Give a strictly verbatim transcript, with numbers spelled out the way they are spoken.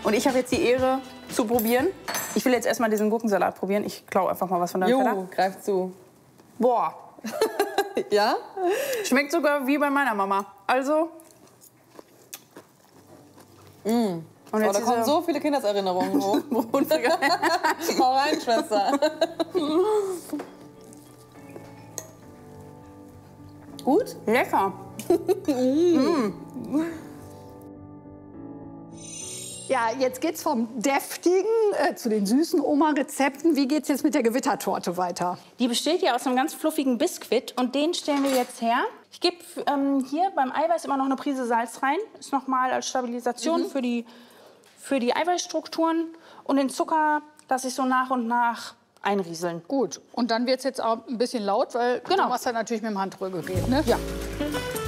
Und ich habe jetzt die Ehre zu probieren. Ich will jetzt erstmal diesen Gurkensalat probieren. Ich klaue einfach mal was von deinem Jo, Teller. greif zu. Boah, Ja? schmeckt sogar wie bei meiner Mama. Also. Mm. Und Oh, jetzt da kommen so viele Kindheitserinnerungen hoch. Hau rein, Schwester. Gut? lecker. Ja, jetzt geht's vom deftigen äh, zu den süßen Oma-Rezepten. Wie geht's jetzt mit der Gewittertorte weiter? Die besteht ja aus einem ganz fluffigen Biskuit und den stellen wir jetzt her. Ich gebe ähm, hier beim Eiweiß immer noch eine Prise Salz rein. Ist noch mal als Stabilisation mhm. für, die, für die Eiweißstrukturen. Und den Zucker lasse ich so nach und nach einrieseln. Gut. Und dann wird's jetzt auch ein bisschen laut, weil Genau. du machst ja natürlich mit dem Handrührgerät, ne? Ja.